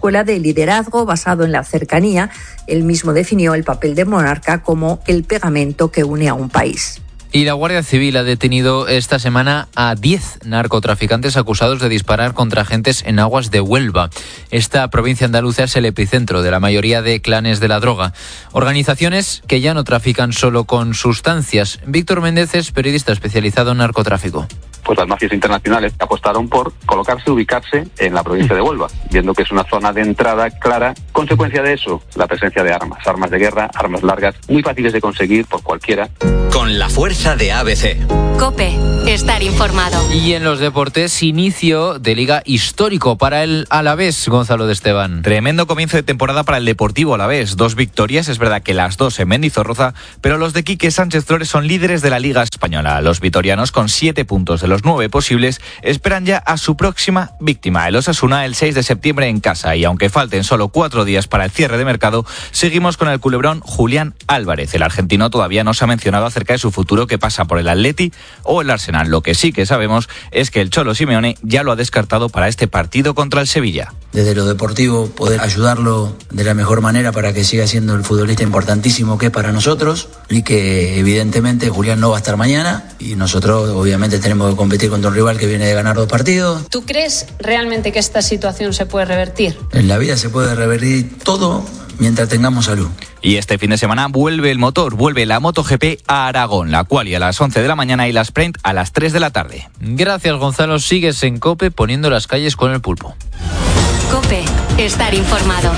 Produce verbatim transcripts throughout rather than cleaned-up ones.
escuela de liderazgo basado en la cercanía. Él mismo definió el papel del monarca como el pegamento que une a un país. Y la Guardia Civil ha detenido esta semana a diez narcotraficantes acusados de disparar contra agentes en aguas de Huelva. Esta provincia andaluza es el epicentro de la mayoría de clanes de la droga. Organizaciones que ya no trafican solo con sustancias. Víctor Méndez es periodista especializado en narcotráfico. Pues las mafias internacionales apostaron por colocarse, ubicarse en la provincia de Huelva, viendo que es una zona de entrada clara. Consecuencia de eso, la presencia de armas, armas de guerra, armas largas, muy fáciles de conseguir por cualquiera. Con la fuerza de A B C. COPE, estar informado. Y en los deportes, inicio de liga histórico para el Alavés, Gonzalo de Esteban. Tremendo comienzo de temporada para el Deportivo Alavés. Dos victorias, es verdad que las dos en Mendizorroza, pero los de Quique Sánchez Flores son líderes de la Liga Española. Los vitorianos, con siete puntos de los nueve posibles, esperan ya a su próxima víctima, el Osasuna, el seis de septiembre en casa. Y aunque falten solo cuatro días para el cierre de mercado, seguimos con el culebrón Julián Álvarez. El argentino todavía no se ha mencionado acerca de su futuro, que pasa por el Atleti o el Arsenal. Lo que sí que sabemos es que el Cholo Simeone ya lo ha descartado para este partido contra el Sevilla. Desde lo deportivo, poder ayudarlo de la mejor manera para que siga siendo el futbolista importantísimo que es para nosotros, y que evidentemente Julián no va a estar mañana y nosotros obviamente tenemos que competir contra un rival que viene de ganar dos partidos. ¿Tú crees realmente que esta situación se puede revertir? En la vida se puede revertir todo mientras tengamos salud. Y este fin de semana vuelve el motor, vuelve la MotoGP a Aragón, la quali a las once de la mañana y la sprint a las tres de la tarde. Gracias, Gonzalo. Sigues en COPE poniendo las calles con el pulpo. COPE, estar informado.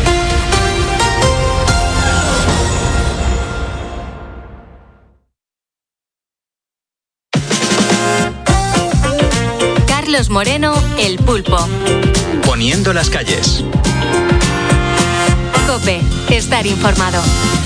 Carlos Moreno, el pulpo. Poniendo las calles. COPE, estar informado.